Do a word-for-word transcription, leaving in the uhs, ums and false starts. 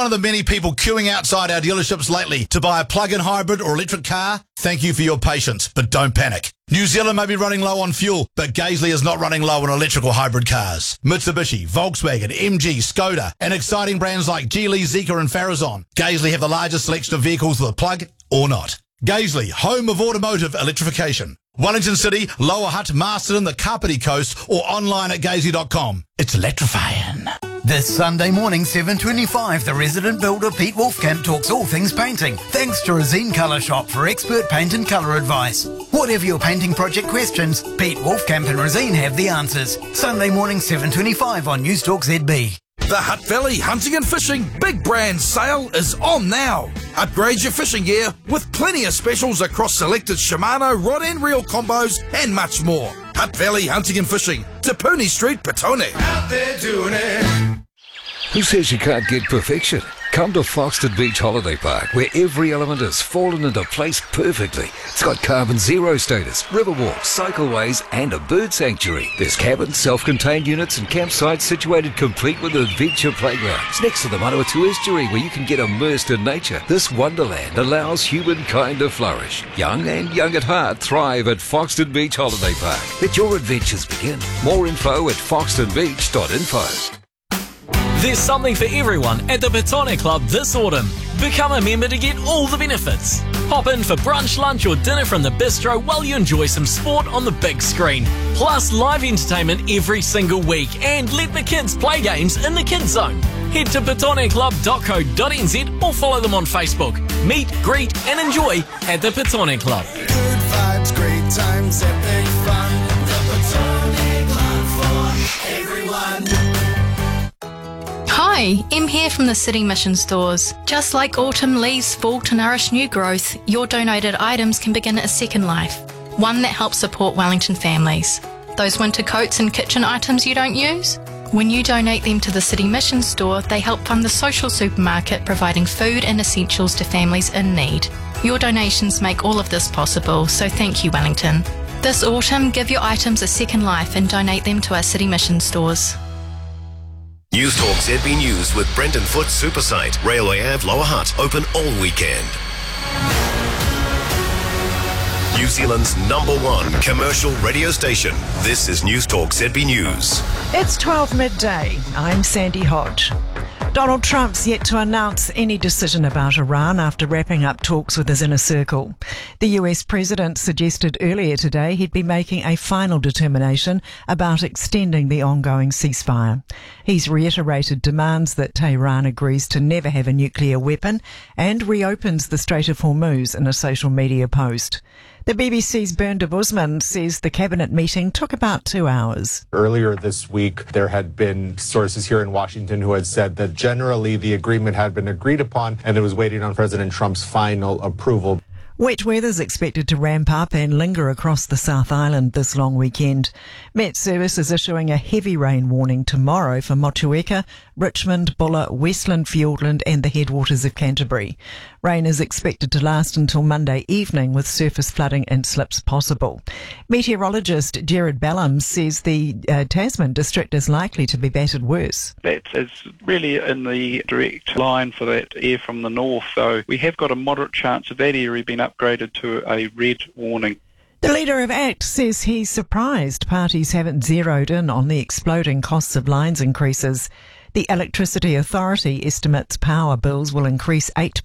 One of the many people queuing outside our dealerships lately to buy a plug-in hybrid or electric car, thank you for your patience, but don't panic. New Zealand may be running low on fuel, but Gaisley is not running low on electrical hybrid cars. Mitsubishi, Volkswagen, M G, Skoda, and exciting brands like Geely, Zeekr and Farazon. Gaisley have the largest selection of vehicles with a plug or not. Gaisley, home of automotive electrification. Wellington City, Lower Hutt, Masterton, the Kapiti Coast, or online at gaisley dot com. It's electrifying. This Sunday morning, seven twenty-five, the resident builder Pete Wolfkamp talks all things painting, thanks to Resine Colour Shop for expert paint and colour advice. Whatever your painting project questions, Pete Wolfkamp and Resine have the answers. Sunday morning, seven twenty-five on News Talk Z B. The Hutt Valley Hunting and Fishing Big Brand Sale is on now. Upgrade your fishing gear with plenty of specials across selected Shimano rod and reel combos and much more. Hutt Valley Hunting and Fishing, Te Puni Street, Petone. Out there doing it. Who says you can't get perfection? Come to Foxton Beach Holiday Park, where every element has fallen into place perfectly. It's got carbon zero status, riverwalks, cycleways, and a bird sanctuary. There's cabins, self-contained units, and campsites situated complete with adventure playgrounds next to the Manawatu Estuary, where you can get immersed in nature. This wonderland allows humankind to flourish. Young and young at heart thrive at Foxton Beach Holiday Park. Let your adventures begin. More info at foxton beach dot info. There's something for everyone at the Petone Club this autumn. Become a member to get all the benefits. Hop in for brunch, lunch or dinner from the bistro while you enjoy some sport on the big screen. Plus live entertainment every single week and let the kids play games in the kids zone. Head to petone club dot co dot n z or follow them on Facebook. Meet, greet and enjoy at the Petone Club. Good vibes, great times, epic fun. The Petone Club for everyone. Hi, Em here from the City Mission Stores. Just like autumn leaves fall to nourish new growth, your donated items can begin a second life, one that helps support Wellington families. Those winter coats and kitchen items you don't use? When you donate them to the City Mission Store, they help fund the social supermarket providing food and essentials to families in need. Your donations make all of this possible, so thank you, Wellington. This autumn, give your items a second life and donate them to our City Mission Stores. News Talk Z B News with Brendan Foot Supersite. Railway Ave, Lower Hutt. Open all weekend. New Zealand's number one commercial radio station. This is News Talk Z B News. It's twelve midday. I'm Sandy Hodge. Donald Trump's yet to announce any decision about Iran after wrapping up talks with his inner circle. The U S president suggested earlier today he'd be making a final determination about extending the ongoing ceasefire. He's reiterated demands that Tehran agrees to never have a nuclear weapon and reopens the Strait of Hormuz in a social media post. The B B C's Bern de Busman says the cabinet meeting took about two hours. Earlier this week, there had been sources here in Washington who had said that generally the agreement had been agreed upon and it was waiting on President Trump's final approval. Wet weather's expected to ramp up and linger across the South Island this long weekend. Met Service is issuing a heavy rain warning tomorrow for Motueka, Richmond, Buller, Westland, Fiordland and the headwaters of Canterbury. Rain is expected to last until Monday evening with surface flooding and slips possible. Meteorologist Jared Bellams says the uh, Tasman district is likely to be battered worse. That is really in the direct line for that air from the north, so we have got a moderate chance of that area being upgraded to a red warning. The leader of ACT says he's surprised parties haven't zeroed in on the exploding costs of lines increases. The Electricity Authority estimates power bills will increase eight